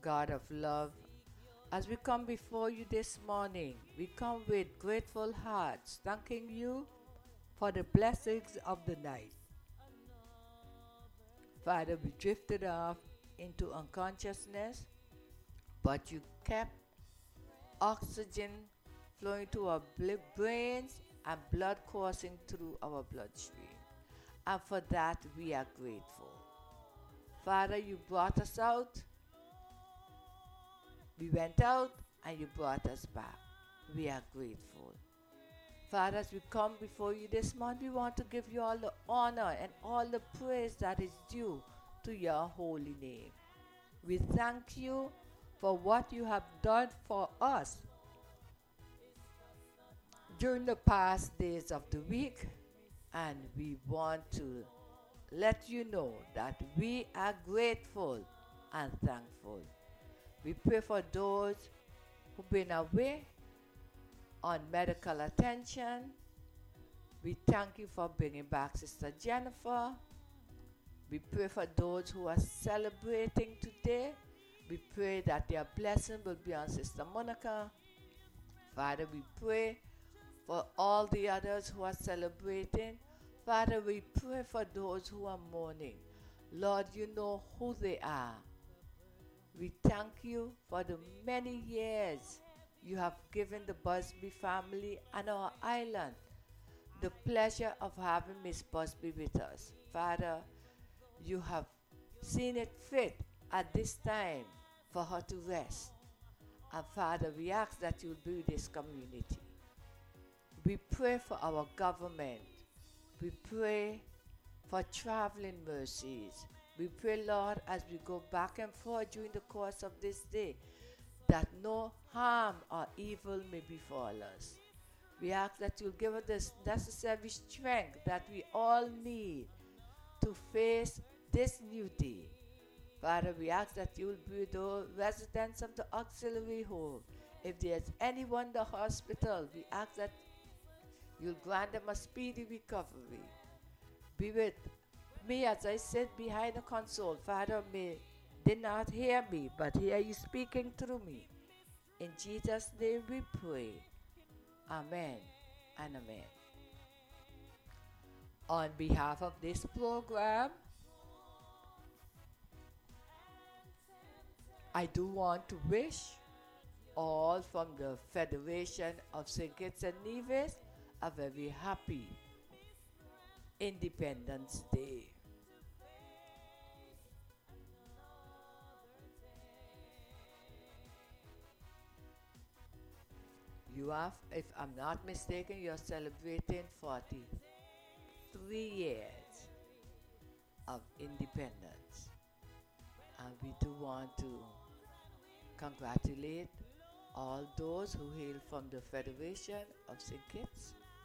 God of love, as we come before you this morning, we come with grateful hearts, thanking you for the blessings of the night. Father, we drifted off into unconsciousness, but you kept oxygen flowing to our brains and blood coursing through our bloodstream. And for that, we are grateful. Father, you brought us out. We went out and you brought us back. We are grateful. Father, as we come before you this morning, we want to give you all the honor and all the praise that is due to your holy name. We thank you for what you have done for us during the past days of the week, and we want to let you know that we are grateful and thankful. We pray for those who've been away on medical attention. We thank you for bringing back Sister Jennifer. We pray for those who are celebrating today. We pray that their blessing will be on Sister Monica. Father, we pray for all the others who are celebrating. Father, we pray for those who are mourning. Lord, you know who they are. We thank you for the many years you have given the Busby family and our island the pleasure of having Miss Busby with us. Father, you have seen it fit at this time for her to rest. And Father, we ask that you will be with this community. We pray for our government. We pray for traveling mercies. We pray, Lord, as we go back and forth during the course of this day, that no harm or evil may befall us. We ask that you'll give us the necessary strength that we all need to face this new day. Father, we ask that you will be with the residents of the auxiliary home. If there's anyone in the hospital, we ask that you'll grant them a speedy recovery. Be with me as I sit behind the console. Father, may they not hear me, but hear you speaking through me. In Jesus' name we pray. Amen and amen. On behalf of this program, I do want to wish all from the Federation of St. Kitts and Nevis a very happy Independence Day. You have, if I'm not mistaken, you're celebrating 43 years of independence. And we do want to congratulate all those who hail from the Federation of St. Kitts